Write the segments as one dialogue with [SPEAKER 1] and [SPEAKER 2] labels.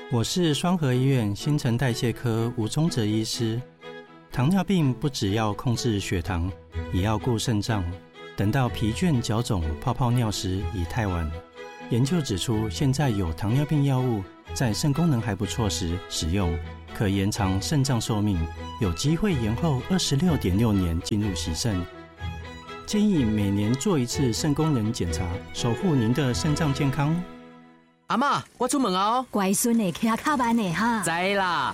[SPEAKER 1] 我是双和医院新陈代谢科吴宗哲医师。糖尿病不只要控制血糖，也要顾肾脏。等到疲倦、脚肿、泡泡尿时已太晚。研究指出，现在有糖尿病药物在肾功能还不错时使用，可延长肾脏寿命，有机会延后26.6年进入洗肾。建议每年做一次肾功能检查，守护您的肾脏健康。
[SPEAKER 2] 阿嬷，我出门哦。
[SPEAKER 3] 乖孙的，骑较慢的哈。
[SPEAKER 2] 知啦。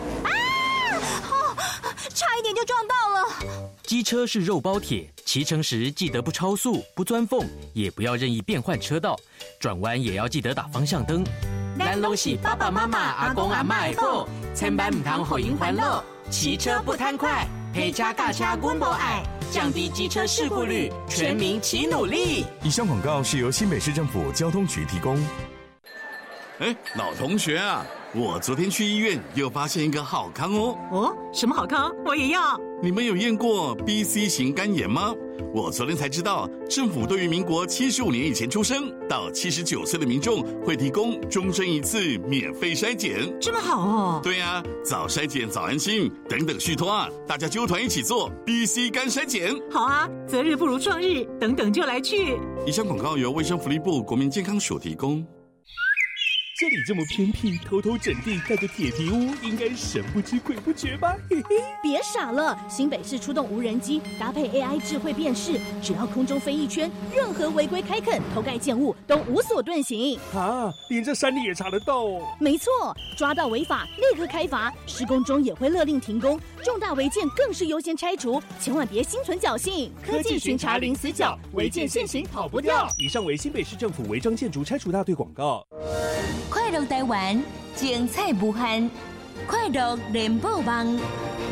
[SPEAKER 3] 差一点就撞到了。
[SPEAKER 2] 机车是肉包铁，骑乘时记得不超速、不钻缝，也不要任意变换车道，转弯也要记得打方向灯。咱拢是爸爸妈妈、阿公阿嬷的宝，千万唔通互因烦恼。骑车不贪快，陪车驾车阮无爱，降低机车事故率，全民齐努力。
[SPEAKER 4] 以上广告是由新北市政府交通局提供。
[SPEAKER 5] 老同学啊，我昨天去医院又发现一个好康哦。
[SPEAKER 6] 哦，什么好康？我也要。
[SPEAKER 5] 你们有验过 BC 型肝炎吗？我昨天才知道，政府对于民国75年以前出生到79岁的民众会提供终身一次免费筛检。
[SPEAKER 6] 这么好哦。
[SPEAKER 5] 对啊，早筛检早安心，等等续托啊，大家揪团一起做 BC 肝筛检。
[SPEAKER 6] 好啊，择日不如撞日，等等就来去。
[SPEAKER 5] 以上广告由卫生福利部国民健康署提供。
[SPEAKER 7] 这里这么偏僻，偷偷整地盖个铁皮屋，应该神不知鬼不觉吧？嘿嘿，
[SPEAKER 8] 别傻了，新北市出动无人机，搭配 AI 智慧辨识，只要空中飞一圈，任何违规开垦、偷盖建物都无所遁形。
[SPEAKER 7] 啊，连这山里也查得到哦？
[SPEAKER 8] 没错，抓到违法立刻开罚，施工中也会勒令停工，重大违建更是优先拆除，千万别心存侥幸。
[SPEAKER 7] 科技巡查零死角，违建现行跑不掉。以上为新北市政府违章建筑拆除大队广告。
[SPEAKER 3] 快乐台湾，精彩无限，快乐联播网。